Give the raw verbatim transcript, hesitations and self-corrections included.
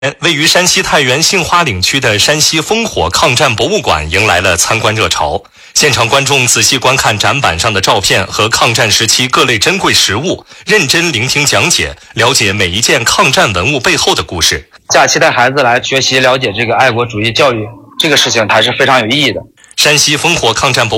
位于山西太原杏花岭区的山西烽火抗战博物馆迎来了参观热潮。现场观众仔细观看展板上的照片和抗战时期各类珍贵实物，认真聆听讲解，了解每一件抗战文物背后的故事。 假期带孩子来学习了解这个爱国主义教育，这个事情还是非常有意义的。 山西烽火抗战博物馆